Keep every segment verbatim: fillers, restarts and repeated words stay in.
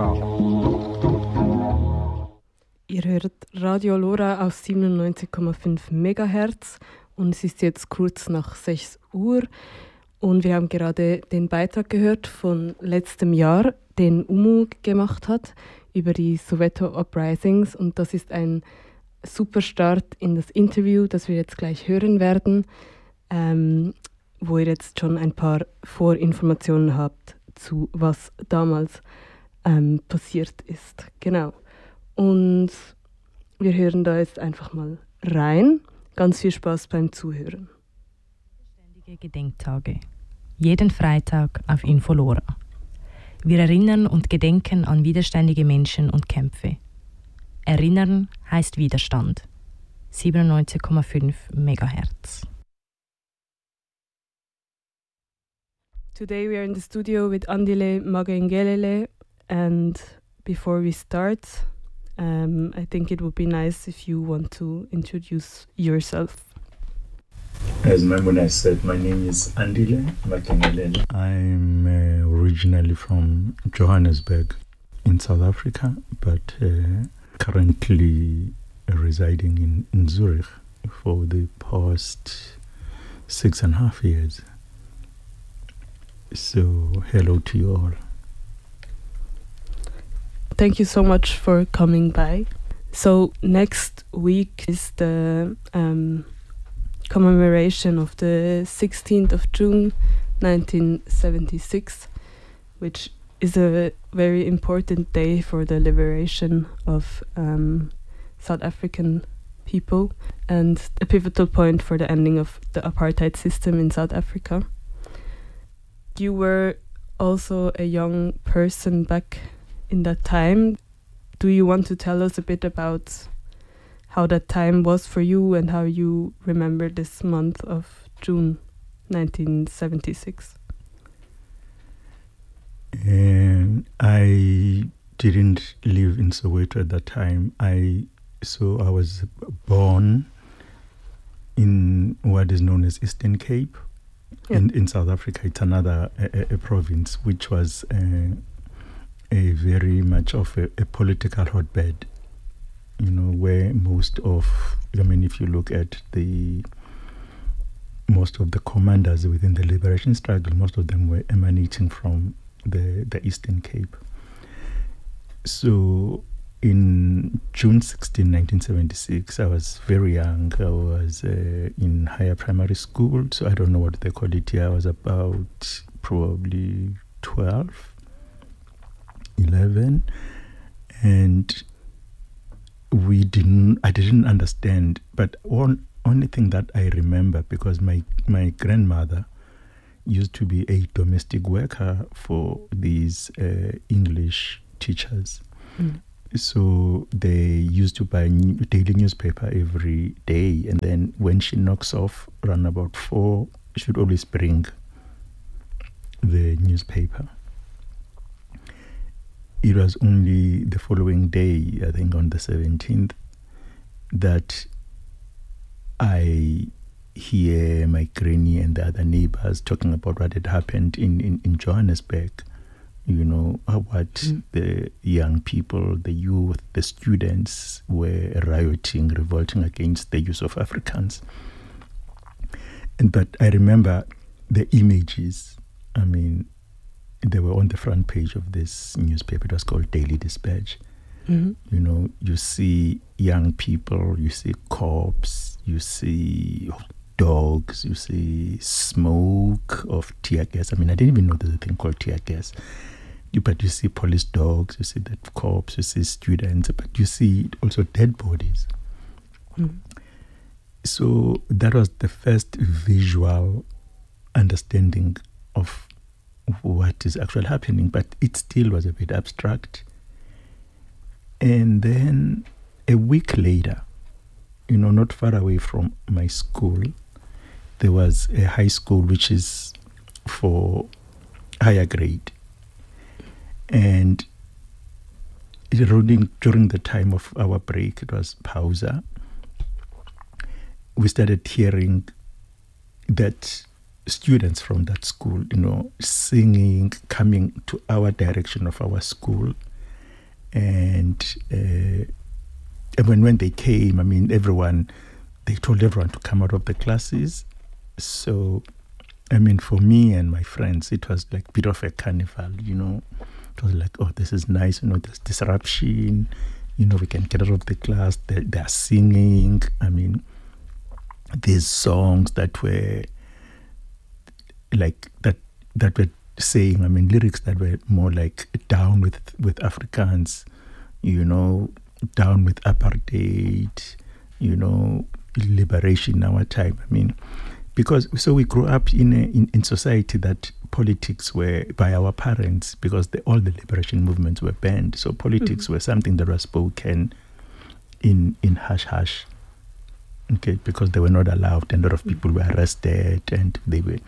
Ihr hört Radio Lora auf siebenundneunzig Komma fünf Megahertz und es ist jetzt kurz nach sechs Uhr und wir haben gerade den Beitrag gehört von letztem Jahr, den U M U gemacht hat über die Soweto Uprisings und das ist ein super Start in das Interview, das wir jetzt gleich hören werden, ähm, wo ihr jetzt schon ein paar Vorinformationen habt zu was damals ähm, passiert ist. Genau. Und wir hören da jetzt einfach mal rein. Ganz viel Spaß beim Zuhören. Ständige Gedenktage. Jeden Freitag auf Infolora. Wir erinnern und gedenken an widerständige Menschen und Kämpfe. Erinnern heißt Widerstand. siebenundneunzig Komma fünf Megahertz. Today we are in the studio with Andile Magengelele, and before we start, Um, I think it would be nice if you want to introduce yourself. As Maimuna said, my name is Andile Makengelele. I'm uh, originally from Johannesburg in South Africa, but uh, currently residing in, in Zurich for the past six and a half years. So, hello to you all. Thank you so much for coming by. So next week is the um, commemoration of the sixteenth of June nineteen seventy-six, which is a very important day for the liberation of um, South African people and a pivotal point for the ending of the apartheid system in South Africa. You were also a young person back in that time. Do you want to tell us a bit about how that time was for you and how you remember this month of June nineteen seventy-six? And I didn't live in Soweto at that time. I so I was born in what is known as Eastern Cape. Yeah. In, in South Africa. It's another a, a province which was uh, a very much of a, a political hotbed, you know, where most of, I mean, if you look at the, most of the commanders within the liberation struggle, most of them were emanating from the, the Eastern Cape. So in June sixteenth, nineteen seventy-six, I was very young. I was uh, in higher primary school, so I don't know what they call it here. I was about probably twelve. eleven, and we didn't I didn't understand, but one only thing that I remember, because my my grandmother used to be a domestic worker for these uh, English teachers. Mm. So they used to buy new, daily newspaper every day, and then when she knocks off around about four, she would always bring the newspaper. It was only the following day, I think on the seventeenth, that I hear my granny and the other neighbors talking about what had happened in, in, in Johannesburg. You know, what mm. the young people, the youth, the students were rioting, revolting against the use of Afrikaans. And, but I remember the images, I mean, they were on the front page of this newspaper. It was called Daily Dispatch. Mm-hmm. You know, you see young people, you see cops, you see dogs, you see smoke of tear gas. I mean, I didn't even know there's a thing called tear gas. You, but you see police dogs, you see the cops, you see students, but you see also dead bodies. Mm-hmm. So that was the first visual understanding of what is actually happening, but it still was a bit abstract. And then a week later, you know, not far away from my school, there was a high school which is for higher grade. And during, during the time of our break, it was pausa, we started hearing that students from that school, you know, singing, coming to our direction of our school. and uh, and when when they came, I mean, everyone, they told everyone to come out of the classes. So, I mean, for me and my friends, it was like a bit of a carnival, you know. It was like, oh, this is nice, you know, there's disruption, you know, we can get out of the class, they, they're singing. I mean, these songs that were like, that that were saying, I mean, lyrics that were more like down with, with Afrikaans, you know, down with apartheid, you know, liberation in our time. I mean, because so we grew up in a in, in society that politics were by our parents, because the, all the liberation movements were banned. So politics mm-hmm. were something that was spoken in in hush hush. Okay, because they were not allowed, and a lot of people were arrested, and they were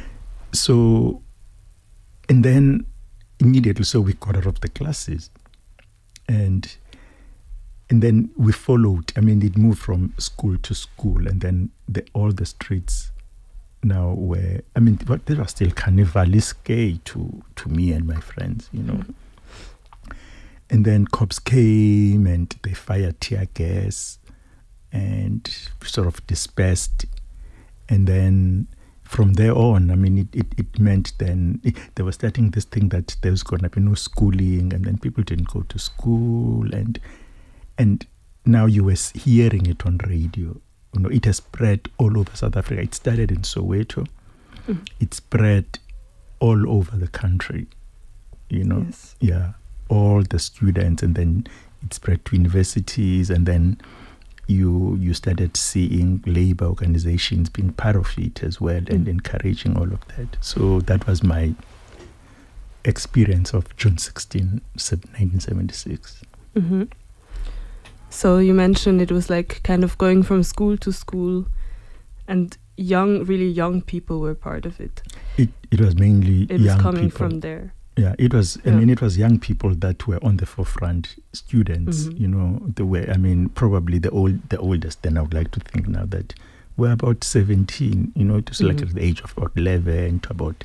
so. And then immediately, so we got out of the classes, and and then we followed. I mean, it moved from school to school, and then the, all the streets now were, I mean, but they were still carnivalesque to to me and my friends, you know. Mm-hmm. And then cops came and they fired tear gas and sort of dispersed, and then from there on, I mean, it, it, it meant then it, they were starting this thing that there was going to be no schooling, and then people didn't go to school, and and now you were hearing it on radio. You know, it has spread all over South Africa. It started in Soweto. Mm. It spread all over the country. You know, yes. yeah, all the students, and then it spread to universities, and then you you started seeing labor organizations being part of it as well, mm. and encouraging all of that. So that was my experience of June sixteenth, nineteen seventy-six. Mm-hmm. So you mentioned it was like kind of going from school to school, and young, really young people were part of it. It it was mainly it young was coming people. from there. Yeah, it was. Yeah. I mean, it was young people that were on the forefront. Students, mm-hmm. you know, they were. I mean, probably the old, the oldest. Then I would like to think now that we're about seventeen. You know, it was mm-hmm. like at the age of about eleven to about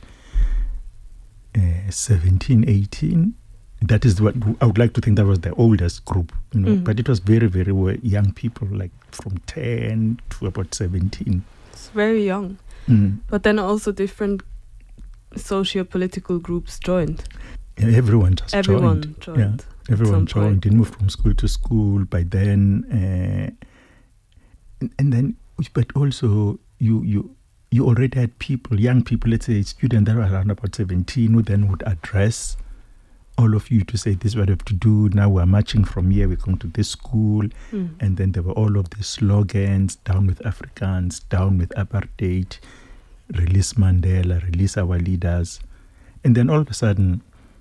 uh, seventeen, eighteen. That is what I would like to think that was the oldest group. You know, mm-hmm. but it was very, very well, young people, like from ten to about seventeen. It's very young, mm-hmm. but then also different socio-political groups joined. Yeah, everyone just everyone joined. joined. Yeah, everyone joined. It moved from school to school. By then, uh, and, and then, but also you you you already had people, young people. Let's say students that were around about seventeen, who then would address all of you to say, this is what we have to do. Now we're marching from here. We're going to this school, mm. and then there were all of these slogans: down with Afrikaans, down with apartheid. Release Mandela, release our leaders. And then all of a sudden,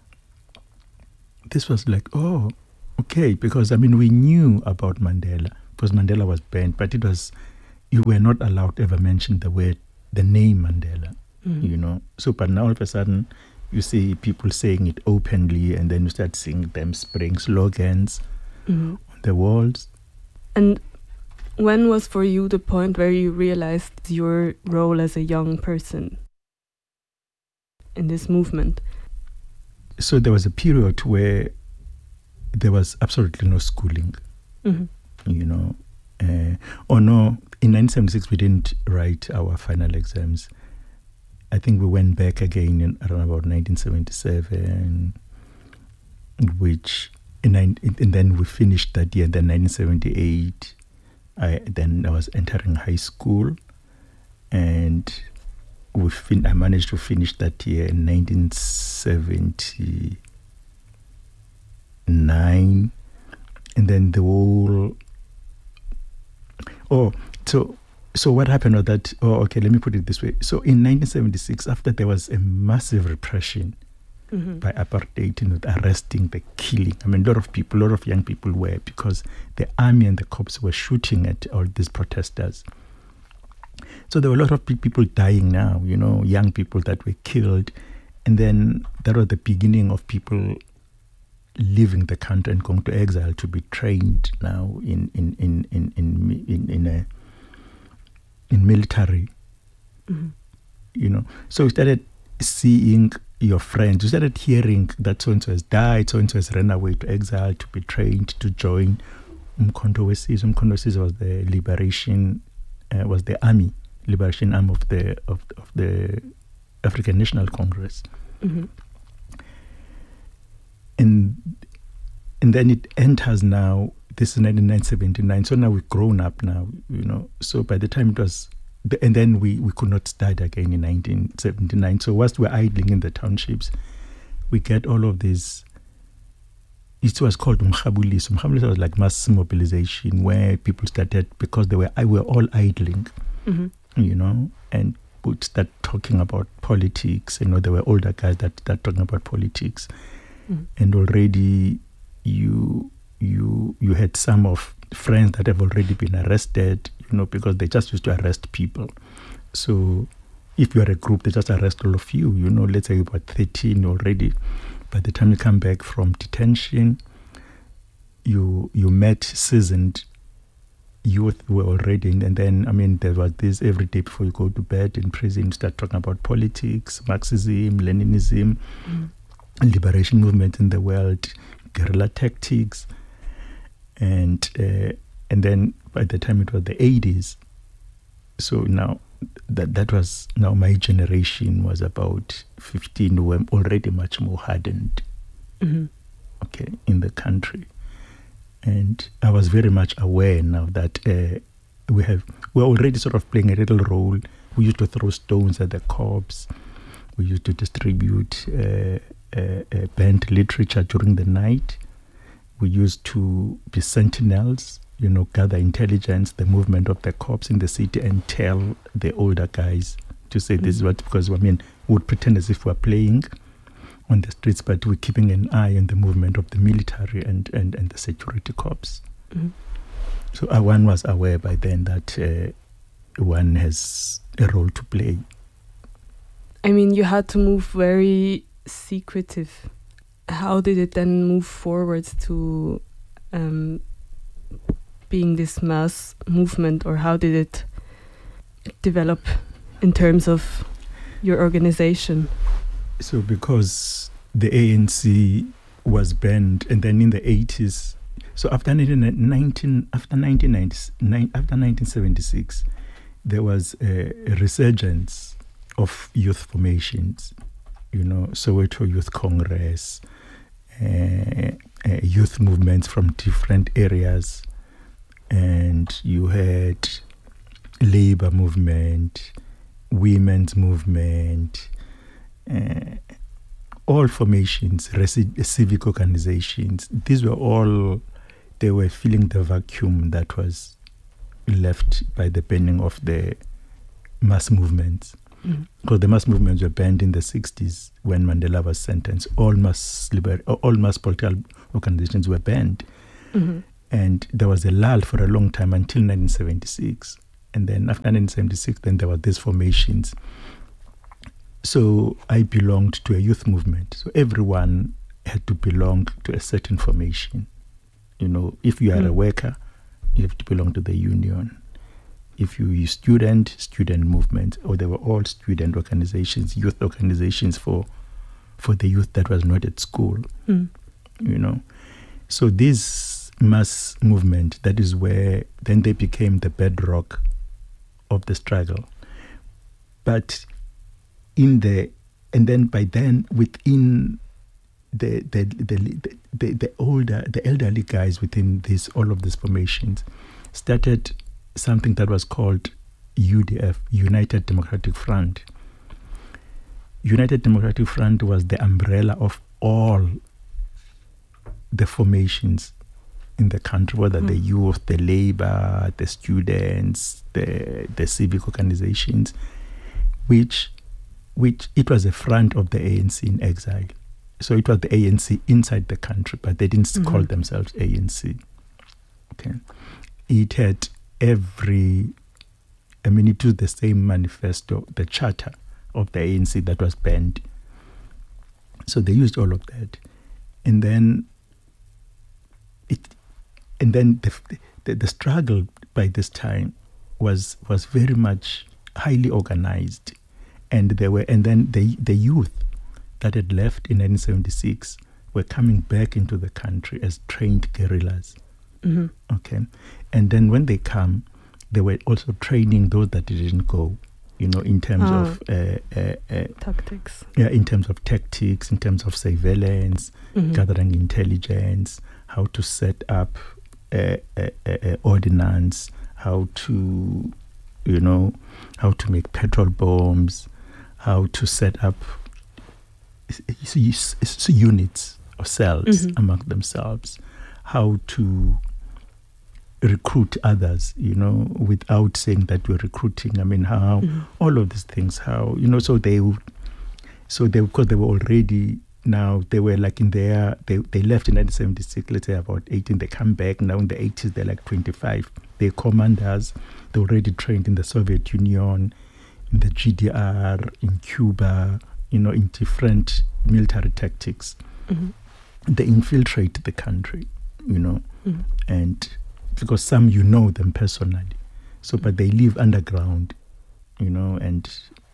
this was like, oh, okay, because I mean, we knew about Mandela, because Mandela was banned, but it was, you were not allowed to ever mention the word, the name Mandela, mm. you know. So, but now all of a sudden, you see people saying it openly, and then you start seeing them spraying slogans mm-hmm. on the walls. And when was for you the point where you realized your role as a young person in this movement? So there was a period where there was absolutely no schooling, mm-hmm. you know. Uh, or no, in nineteen seventy-six we didn't write our final exams. I think we went back again in around about nineteen seventy-seven, which, in, and then we finished that year. And then nineteen seventy-eight, I then I was entering high school, and we fin- I managed to finish that year in nineteen seventy-nine, and then the whole. Oh, so so what happened was that? Oh, okay. Let me put it this way. So in nineteen seventy-six, after there was a massive repression mm-hmm. by apartheid, you know, the arresting, the killing. I mean, a lot of people, a lot of young people were, because the army and the cops were shooting at all these protesters. So there were a lot of people dying now, you know, young people that were killed. And then that was the beginning of people leaving the country and going to exile to be trained now in in in in in in, in a in military. Mm-hmm. You know, so we started seeing your friends. You started hearing that so-and-so has died, so-and-so has run away to exile to be trained to join Umkhonto Wesizwe. Umkhonto Wesizwe was the liberation, uh, was the army, liberation arm of the of, of the African National Congress. Mm-hmm. And and then it enters now, this is nineteen seventy-nine, so now we've grown up now, you know. So by the time it was, and then we, we could not start again in nineteen seventy-nine. So whilst we're idling in the townships, we get all of these, it was called Umkhabuliso. Umkhabuliso was like mass mobilization where people started, because they were, I were all idling, mm-hmm. you know, and would start talking about politics. You know, there were older guys that start talking about politics. Mm. And already you you you had some of friends that have already been arrested, you know, because they just used to arrest people. So if you are a group, they just arrest all of you, you know, let's say you're about thirteen already. By the time you come back from detention, you you met seasoned youth who were already in, and then, I mean, there was this every day before you go to bed in prison, you start talking about politics, Marxism, Leninism, mm. liberation movement in the world, guerrilla tactics, and uh, and then by the time it was the eighties, so now that that was now my generation was about fifteen, who were already much more hardened, mm-hmm. okay, in the country, and I was very much aware now that uh, we have we're already sort of playing a little role. We used to throw stones at the cops. We used to distribute Uh, Uh, uh, banned literature during the night. We used to be sentinels, you know, gather intelligence, the movement of the cops in the city, and tell the older guys to say mm-hmm. this is what, because, I mean, we would pretend as if we're playing on the streets, but we're keeping an eye on the movement of the military and, and, and the security corps. Mm-hmm. So uh, one was aware by then that uh, one has a role to play. I mean, you had to move very secretive. How did it then move forward to um, being this mass movement, or how did it develop in terms of your organization? So because the A N C was banned, and then in the eighties, so after nineteen after nineteen ninety, after nineteen seventy-six, there was a, a resurgence of youth formations. You know, Soweto Youth Congress, uh, uh, youth movements from different areas, and you had labor movement, women's movement, uh, all formations, resi- civic organizations. These were all, they were filling the vacuum that was left by the banning of the mass movements. Mm. Because the mass movements were banned in the sixties when Mandela was sentenced. All mass liber- all mass political organizations were banned. Mm-hmm. And there was a lull for a long time until nineteen seventy-six. And then after nineteen seventy-six, then there were these formations. So I belonged to a youth movement. So everyone had to belong to a certain formation. You know, if you are mm. a worker, you have to belong to the union. If you are student, student movement, or they were all student organizations, youth organizations for for the youth that was not at school, mm. you know. So this mass movement, that is where then they became the bedrock of the struggle. But in the, and then by then within the the the the, the, the older, the elderly guys within this, all of these formations started something that was called U D F, United Democratic Front. United Democratic Front was the umbrella of all the formations in the country, whether mm. the youth, the labor, the students, the the civic organizations, which which it was a front of the A N C in exile. So it was the A N C inside the country, but they didn't mm-hmm. call themselves A N C. Okay, it had every, I mean, it was the same manifesto, the charter of the A N C that was banned. So they used all of that, and then it, and then the the, the struggle by this time was was very much highly organized, and there were, and then the the youth that had left in nineteen seventy-six were coming back into the country as trained guerrillas. Mm-hmm. Okay. And then when they come, they were also training those that didn't go, you know, in terms Ah. of uh, uh, uh, Tactics. yeah, in terms of tactics, in terms of surveillance, Mhm. gathering intelligence, how to set up uh, uh, uh, ordnance, how to, you know, how to make petrol bombs, how to set up s- s- s- units or cells Mhm. among themselves, how to recruit others, you know, without saying that we're recruiting. I mean, how Mhm. all of these things, how, you know, so they, would- so they, because they were already now, they were like in their, they, they left in nineteen seventy-six, let's say about eighteen, they come back now in the eighties, they're like twenty-five. They're commanders, they're already trained in the Soviet Union, in the G D R, in Cuba, you know, in different military tactics. Mhm. They infiltrate the country, you know, Mhm. and because some you know them personally, so but they live underground, you know, and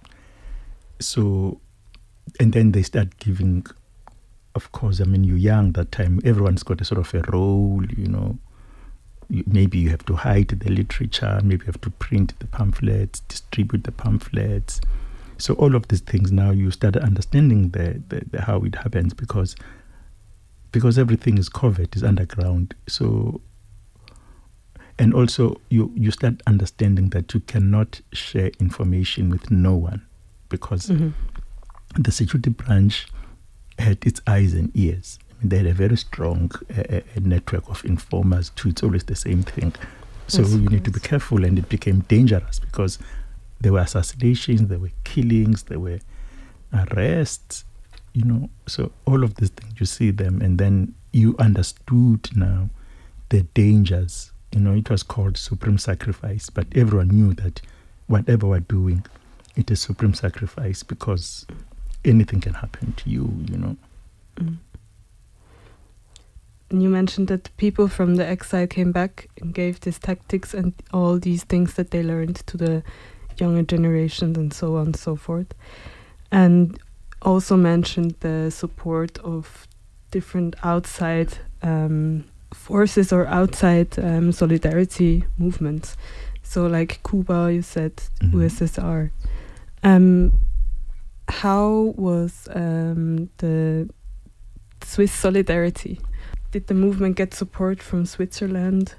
so and then they start giving, of course, I mean, you're young that time, everyone's got a sort of a role, you know. You, maybe you have to hide the literature, maybe you have to print the pamphlets, distribute the pamphlets. So all of these things now you start understanding the, the, the how it happens because because everything is covered, is underground. So and also you, you start understanding that you cannot share information with no one because Mhm. the security branch had its eyes and ears. I mean, they had a very strong uh, uh, network of informers too. It's always the same thing. So Yes, you of need to be course. careful, and it became dangerous because there were assassinations, there were killings, there were arrests, you know. So all of these things, you see them, and then you understood now the dangers. You know, it was called supreme sacrifice, but everyone knew that whatever we're doing, it is supreme sacrifice because anything can happen to you, you know. Mm. And you mentioned that people from the exile came back and gave these tactics and all these things that they learned to the younger generations and so on and so forth. And also mentioned the support of different outside um, forces or outside um, solidarity movements. So like Cuba, you said, Mhm. U S S R. Um, how was um, the Swiss solidarity? Did the movement get support from Switzerland?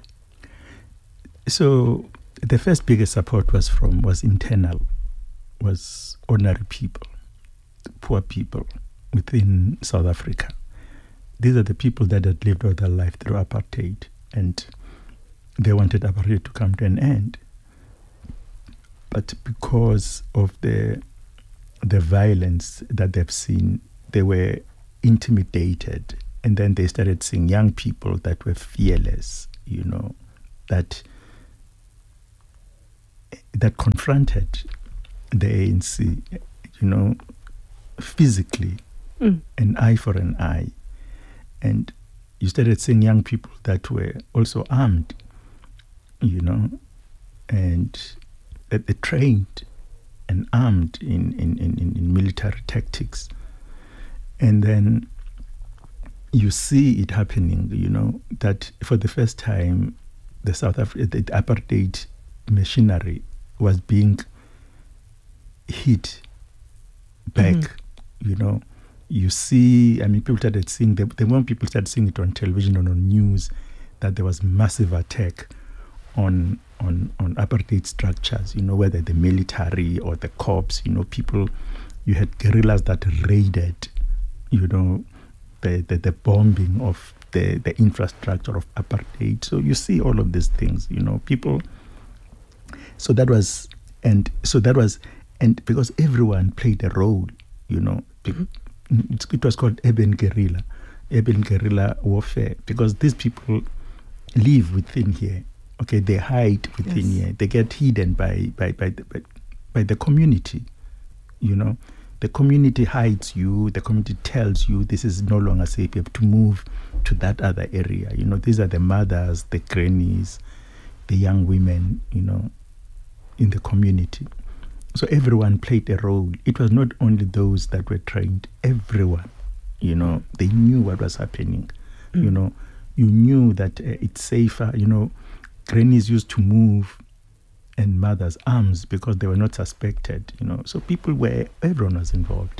So the first biggest support was from was internal, was ordinary people, poor people within South Africa. These are the people that had lived all their life through apartheid, and they wanted apartheid to come to an end. But because of the the violence that they've seen, they were intimidated, and then they started seeing young people that were fearless, you know, that that confronted the A N C, you know, physically, Mm. an eye for an eye. And you started seeing young people that were also armed, you know, and that they trained and armed in, in, in, in military tactics. And then you see it happening, you know, that for the first time, the South Africa, the apartheid machinery was being hit back, Mhm. you know. You see, I mean, people started seeing, the, the more people started seeing it on television and on news, that there was massive attack on on on apartheid structures, you know, whether the military or the cops, you know, people, you had guerrillas that raided, you know, the, the, the bombing of the, the infrastructure of apartheid. So you see all of these things, you know, people. So that was, and so that was, and because everyone played a role, you know, Mhm. it, it was called urban guerrilla, urban guerrilla warfare, because these people live within here. Okay, they hide within Yes. here. They get hidden by by by the, by, by the community. You know, the community hides you. The community tells you this is no longer safe. You have to move to that other area. You know, these are the mothers, the grannies, the young women. You know, in the community. So everyone played a role. It was not only those that were trained, everyone, you know, they knew what was happening. Mm. You know, you knew that uh, it's safer, you know, grannies used to move and mothers' arms because they were not suspected, you know. So people were, everyone was involved.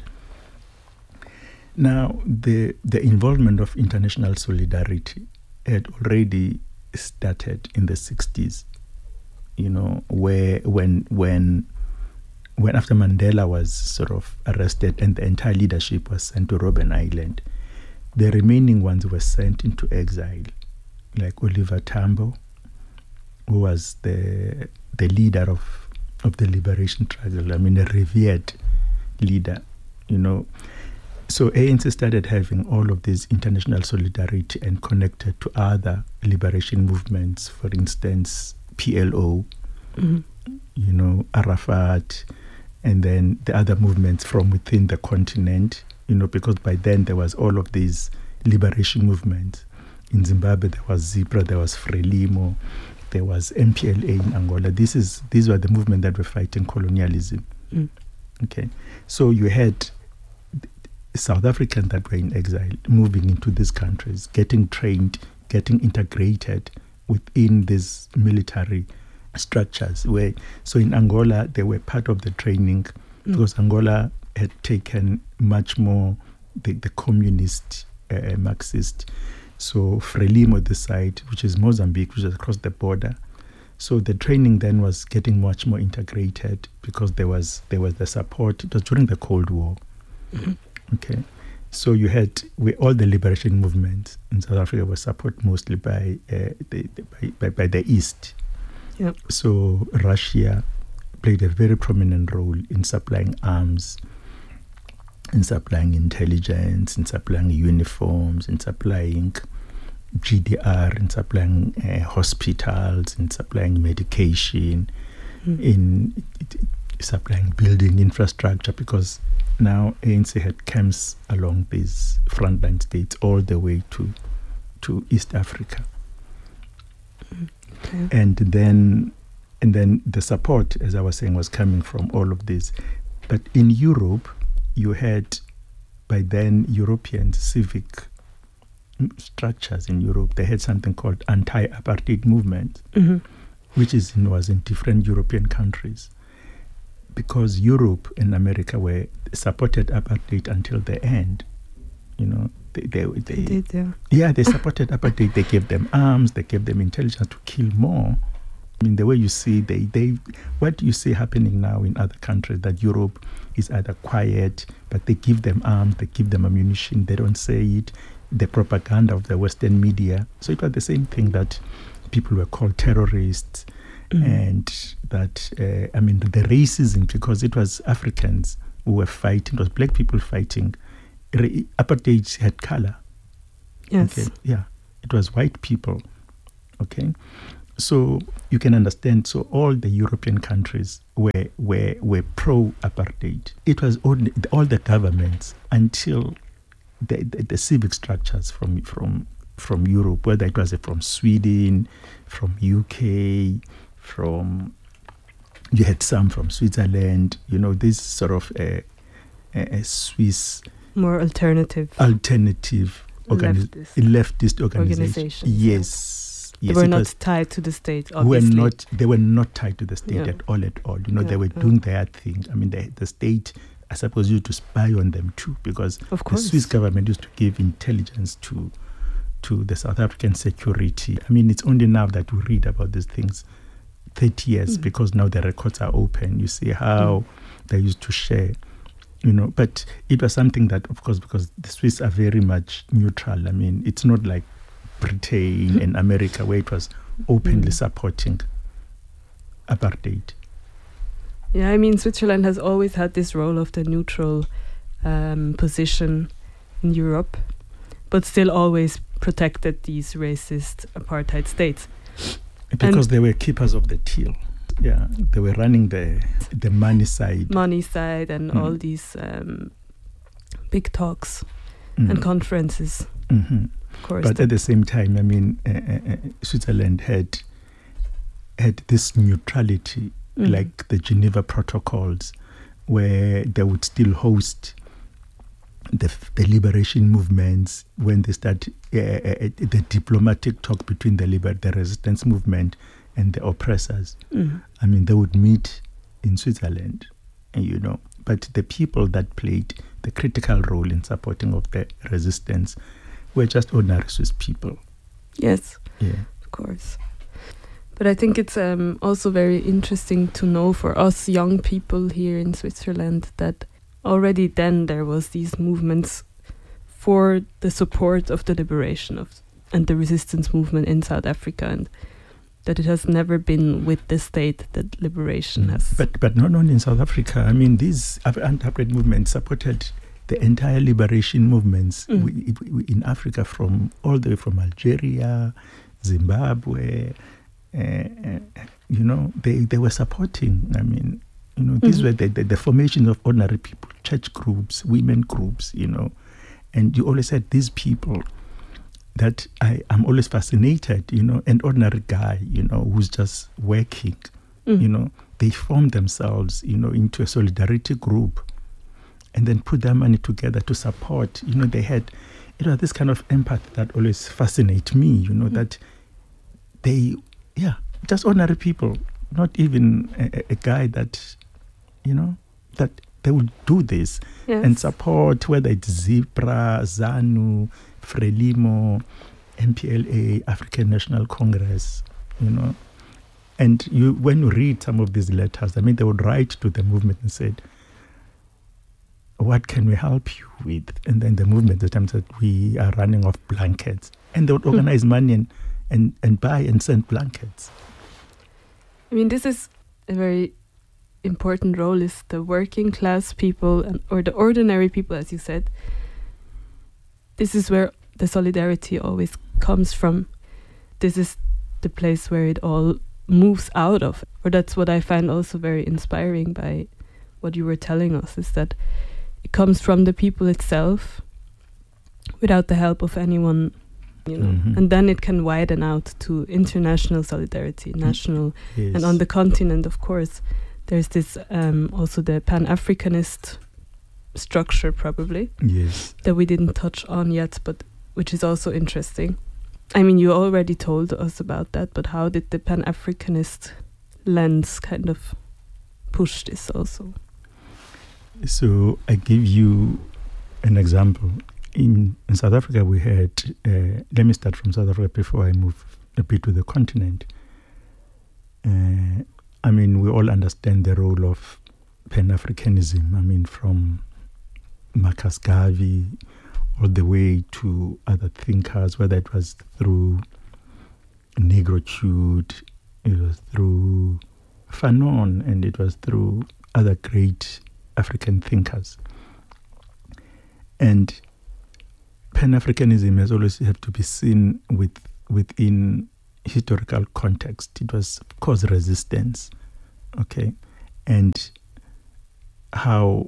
Now, the the involvement of international solidarity had already started in the sixties, you know, where when when when after Mandela was sort of arrested and the entire leadership was sent to Robben Island, the remaining ones were sent into exile, like Oliver Tambo, who was the the leader of of the liberation struggle. I mean, a revered leader, you know. So A N C started having all of this international solidarity and connected to other liberation movements, for instance, P L O, mm-hmm. you know, Arafat, and then the other movements from within the continent, you know, because by then there was all of these liberation movements. In Zimbabwe, there was ZIPRA, there was Frelimo, there was M P L A in Angola. This is These were the movements that were fighting colonialism. Mm. Okay, so you had South Africans that were in exile moving into these countries, getting trained, getting integrated within these military structures. Where so in Angola they were part of the training mm. because Angola had taken much more the, the communist uh, Marxist. So Frelimo this side, which is Mozambique, which is across the border. So the training then was getting much more integrated because there was there was the support. It was during the Cold War. Mm-hmm. Okay, so you had we, all the liberation movements in South Africa were supported mostly by, uh, the, the, by, by by the East. Yep. So Russia played a very prominent role in supplying arms, in supplying intelligence, in supplying uniforms, in supplying G D R, in supplying uh, hospitals, in supplying medication, mm. in it, it, supplying building infrastructure, because now A N C had camps along these frontline states all the way to to East Africa. Okay. And then and then the support, as I was saying, was coming from all of this. But in Europe, you had by then European civic structures in Europe. They had something called anti-apartheid movement, mm-hmm. which is in, was in different European countries. Because Europe and America were supported apartheid until the end, you know, they they, they, they did, yeah. yeah, they supported apartheid. They gave them arms, they gave them intelligence to kill more. I mean, the way you see they they what you see happening now in other countries, that Europe is either quiet, but they give them arms, they give them ammunition, they don't say it. The propaganda of the Western media. So it was the same thing, that people were called terrorists. Mm. And that, uh, I mean, the, the racism, because it was Africans who were fighting, it was black people fighting. Re- apartheid had color. Yes. Okay? Yeah. It was white people. Okay. So you can understand, so all the European countries were were, were pro-apartheid. It was only, all the governments until the, the, the civic structures from, from, from Europe, whether it was from Sweden, from U K, from, you had some from Switzerland, you know, this sort of a, a, a Swiss... More alternative. Alternative organi- leftist, leftist organization. Organizations. Yes. They yes, were not tied to the state, Were obviously. not, they were not tied to the state yeah. at all, at all. You know, yeah, they were yeah. doing their thing. I mean, the, the state, I suppose, used to spy on them too, because of course. The Swiss government used to give intelligence to to the South African security. I mean, it's only now that we read about these things, thirty years, mm. because now the records are open. You see how mm. they used to share, you know. But it was something that, of course, because the Swiss are very much neutral. I mean, it's not like Britain and America, where it was openly mm. supporting apartheid. Yeah, I mean, Switzerland has always had this role of the neutral um, position in Europe, but still always protected these racist apartheid states. Because and they were keepers of the till. Yeah, they were running the the money side. Money side and mm. all these um, big talks mm. and conferences. Mm-hmm. Of course. But at the same time, I mean, uh, uh, Switzerland had had this neutrality Mm. like the Geneva Protocols, where they would still host the, the liberation movements when they start uh, uh, the diplomatic talk between the liber- the resistance movement and the oppressors. Mm. I mean, they would meet in Switzerland, you know. But the people that played the critical role in supporting of the resistance were just ordinary Swiss people. Yes, Yeah. of course. But I think it's um, also very interesting to know for us young people here in Switzerland that already then there was these movements for the support of the liberation of and the resistance movement in South Africa, and that it has never been with the state that liberation has. But but not only in South Africa. I mean, these anti-apartheid movements supported the entire liberation movements Mm. w- w- in Africa, from all the way from Algeria, Zimbabwe. Uh, uh, you know, they, they were supporting. I mean, you know, these Mhm. were the, the, the formation of ordinary people, church groups, women groups, you know. And you always had these people that I am always fascinated, you know, an ordinary guy, you know, who's just working, Mm. you know, they form themselves, you know, into a solidarity group and then put their money together to support. You know, they had, you know, this kind of empathy that always fascinates me, you know, Mm. that they, yeah, just ordinary people, not even a, a guy that, you know, that they would do this Yes. and support, whether it's ZIPRA, ZANU, FRELIMO, M P L A, African National Congress, you know. And you, when you read some of these letters, I mean, they would write to the movement and said, what can we help you with? And then the movement at the time said, we are running off blankets. And they would organize money and, and, and buy and send blankets. I mean, this is a very important role, is the working class people and or the ordinary people, as you said. This is where the solidarity always comes from. This is the place where it all moves out of. Or that's what I find also very inspiring by what you were telling us, is that it comes from the people itself without the help of anyone, you know. Mhm. And then it can widen out to international solidarity, national. Yes. And on the continent, of course, there's this um, also the Pan-Africanist structure, probably, Yes. that we didn't touch on yet, but which is also interesting. I mean, you already told us about that, but how did the Pan-Africanist lens kind of push this also? So I give you an example. In, in South Africa, we had, uh, let me start from South Africa before I move a bit to the continent. Uh, I mean, we all understand the role of Pan-Africanism. I mean, from Marcus Garvey all the way to other thinkers, whether it was through Negritude, it was through Fanon, and it was through other great African thinkers. And Pan-Africanism has always have to be seen with within historical context. It was, of course, resistance, okay, and how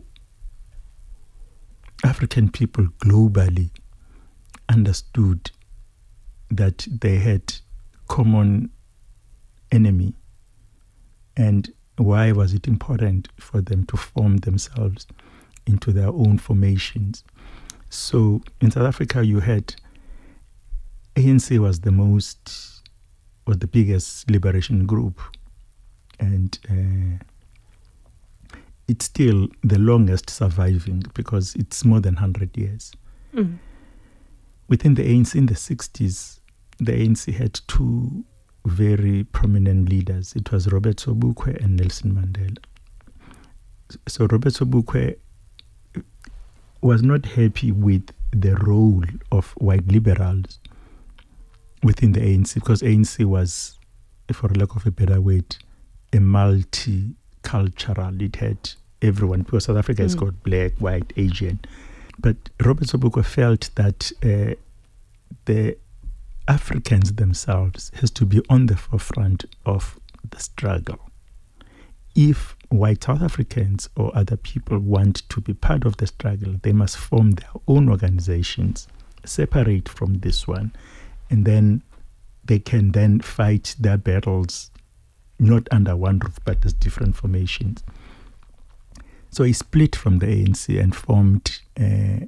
African people globally understood that they had common enemy, and why was it important for them to form themselves into their own formations. So in South Africa, you had A N C was the most, was the biggest liberation group, and uh, it's still the longest surviving because it's more than one hundred years. Mm. Within the A N C in the sixties, the A N C had two very prominent leaders. It was Robert Sobukwe and Nelson Mandela. So Robert Sobukwe was not happy with the role of white liberals within the A N C, because A N C was, for lack of a better word, a multicultural. It had everyone, because South Africa has Mm. got black, white, Asian. But Robert Sobukwe felt that uh, the Africans themselves has to be on the forefront of the struggle. If white South Africans or other people want to be part of the struggle, they must form their own organizations, separate from this one, and then they can then fight their battles not under one roof, but as different formations. So he split from the A N C and formed uh,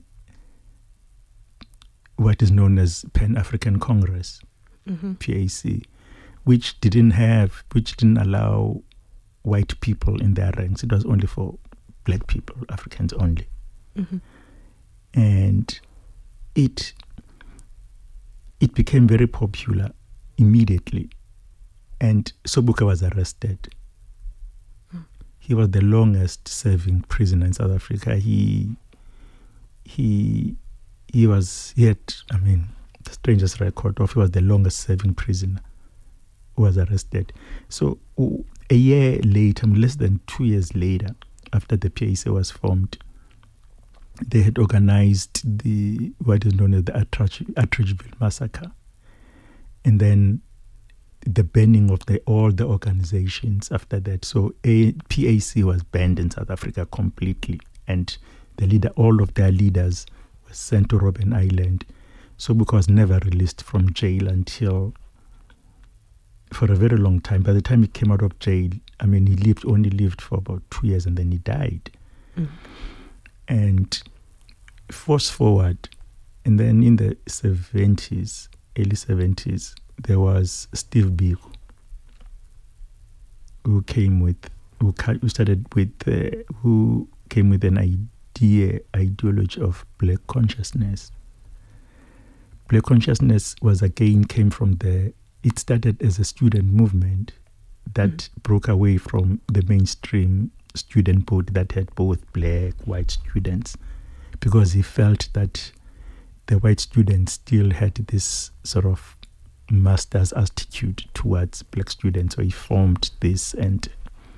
what is known as Pan-African Congress, mm-hmm. P A C, which didn't have, which didn't allow white people in their ranks. It was only for black people, Africans only. Mm-hmm. And it it became very popular immediately. And Sobukwe was arrested. Mm. He was the longest serving prisoner in South Africa. He he he was he had, I mean, the strangest record of he was the longest serving prisoner who was arrested. So a year later, less than two years later, after the P A C was formed, they had organized the what is known as the Atteridgeville massacre, and then the banning of the all the organizations after that. So a P A C was banned in South Africa completely, and the leader, all of their leaders, were sent to Robben Island. Sobukwe was never released from jail until, for a very long time. By the time he came out of jail, I mean, he lived only lived for about two years, and then he died. Mm. And fast forward, and then in the seventies, early seventies, there was Steve Biko, who came with, who, who started with, uh, who came with an idea, ideology of black consciousness. Black consciousness was again came from the, it started as a student movement that mm-hmm. broke away from the mainstream student body that had both black, white students, because he felt that the white students still had this sort of master's attitude towards black students. So he formed this, and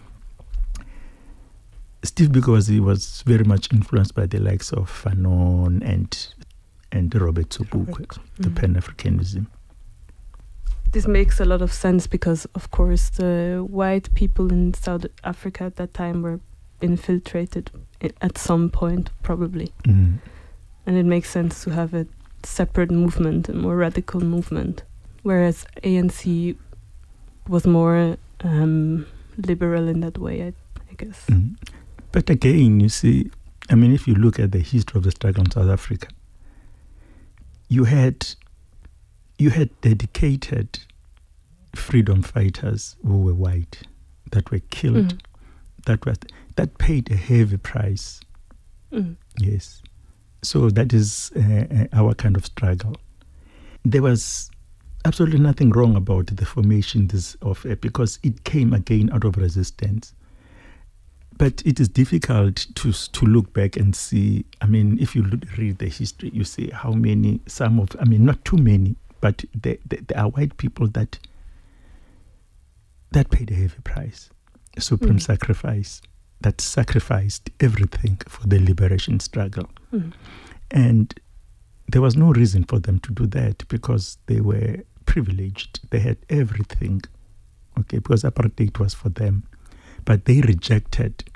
Steve Biko was, he was very much influenced by the likes of Fanon and and Robert Sobukwe, mm-hmm. the Pan-Africanism. This makes a lot of sense because, of course, the white people in South Africa at that time were infiltrated at some point, probably. Mm. And it makes sense to have a separate movement, a more radical movement. Whereas A N C was more um, liberal in that way, I, I guess. Mm. But again, you see, I mean, if you look at the history of the struggle in South Africa, you had you had dedicated freedom fighters who were white that were killed, mm. that was that paid a heavy price. Mm. Yes, so that is uh, our kind of struggle. There was absolutely nothing wrong about the formation this of uh, because it came again out of resistance. But it is difficult to to look back and see. I mean, if you look, read the history, you see how many, some of, I mean, not too many, but there, there, there are white people that that paid a heavy price, a supreme mm. sacrifice, that sacrificed everything for the liberation struggle. Mm. And there was no reason for them to do that because they were privileged. They had everything, okay, because apartheid was for them. But they rejected